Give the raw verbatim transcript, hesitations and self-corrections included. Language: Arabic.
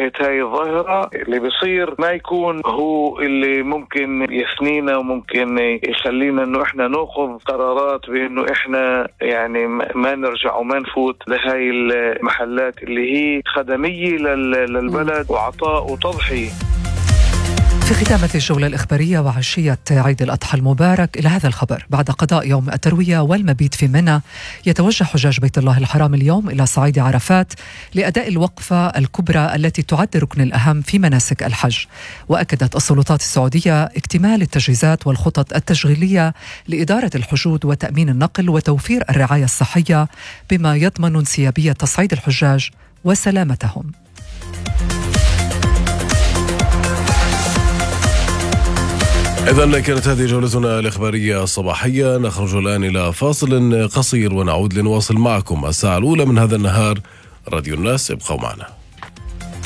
انتهت هاي الظاهرة اللي بيصير ما يكون هو اللي ممكن يثنينا وممكن يخلينا انه احنا ناخذ قرارات بانه احنا يعني ما نرجع وما نفوت لهاي المحلات اللي هي خدمية للبلد وعطاء وتضحية. في ختامة الجولة الإخبارية وعشية عيد الأضحى المبارك إلى هذا الخبر: بعد قضاء يوم التروية والمبيت في منى، يتوجه حجاج بيت الله الحرام اليوم إلى صعيد عرفات لأداء الوقفة الكبرى التي تعد الركن الأهم في مناسك الحج. وأكدت السلطات السعودية اكتمال التجهيزات والخطط التشغيلية لإدارة الحشود وتأمين النقل وتوفير الرعاية الصحية بما يضمن انسيابية تصعيد الحجاج وسلامتهم. إذن كانت هذه جولتنا الإخبارية الصباحية. نخرج الآن إلى فاصل قصير ونعود لنواصل معكم الساعة الأولى من هذا النهار. راديو الناس، ابقوا معنا.